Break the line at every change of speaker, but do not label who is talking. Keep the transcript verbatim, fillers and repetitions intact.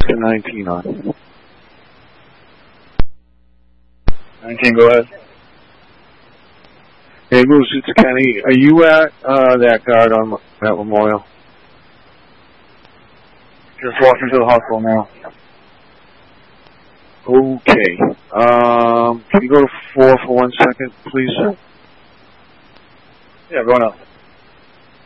Alaska nineteen on.
nineteen, go ahead.
Hey, Moose, it's Kenny. Are you at uh, that guard on that Memorial?
Just walking to the hospital now.
Okay. Um, can you go to four for one second, please?
Yeah, going up.